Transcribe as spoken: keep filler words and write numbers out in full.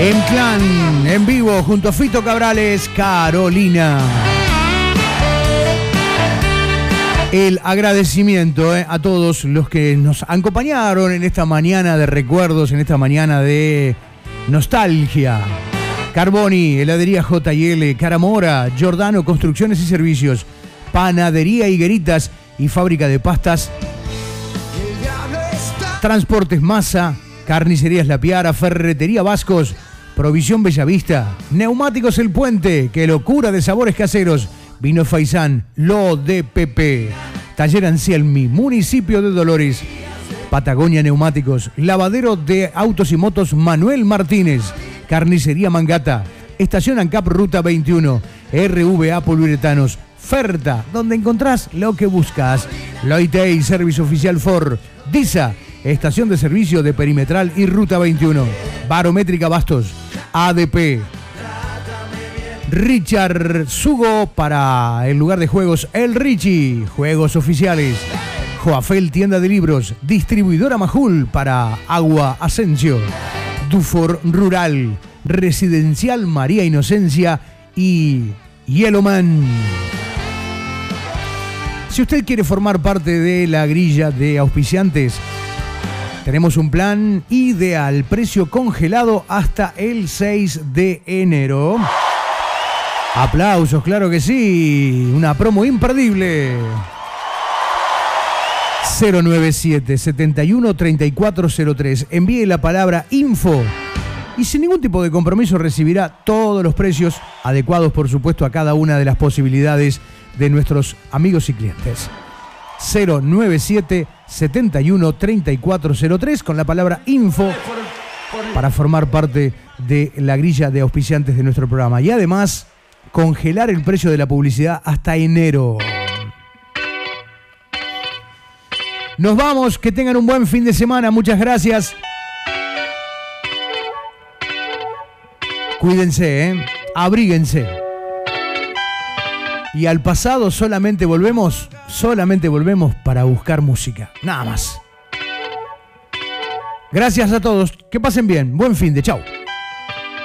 En Clan, en vivo, junto a Fito Cabrales, Carolina. El agradecimiento eh, a todos los que nos acompañaron en esta mañana de recuerdos, en esta mañana de nostalgia. Carboni, Heladería J y L, Caramora, Giordano Construcciones y Servicios, Panadería Higueritas y Fábrica de Pastas, Transportes Masa, Carnicerías La Piara, Ferretería Vascos, Provisión Bellavista, Neumáticos El Puente, qué locura de sabores caseros, Vino Faisán, Lo de Pepe, Taller Anselmi, Municipio de Dolores, Patagonia Neumáticos, Lavadero de Autos y Motos Manuel Martínez, Carnicería Mangata, Estación ANCAP Ruta veintiuno, R V A Poliuretanos, Ferta, donde encontrás lo que buscas, Loitei, Servicio Oficial Ford, DISA, Estación de Servicio de Perimetral y Ruta veintiuno, Barométrica Bastos, A D P, Richard Sugo para el lugar de juegos El Richie, Juegos Oficiales, Joafel Tienda de Libros, Distribuidora Majul para Agua Asensio, Dufor Rural, Residencial María Inocencia y Yellowman. Si usted quiere formar parte de la grilla de auspiciantes, tenemos un plan ideal, precio congelado hasta el seis de enero. Aplausos, claro que sí, una promo imperdible. cero nueve siete, setenta y uno, treinta y cuatro cero tres. Envíe la palabra info y sin ningún tipo de compromiso recibirá todos los precios adecuados, por supuesto, a cada una de las posibilidades de nuestros amigos y clientes. cero nueve siete, setenta y uno, treinta y cuatro cero tres con la palabra info para formar parte de la grilla de auspiciantes de nuestro programa. Y además, congelar el precio de la publicidad hasta enero. Nos vamos, que tengan un buen fin de semana, muchas gracias. Cuídense, ¿eh? Abríguense. Y al pasado solamente volvemos, solamente volvemos para buscar música, nada más. Gracias a todos, que pasen bien, buen fin de chau.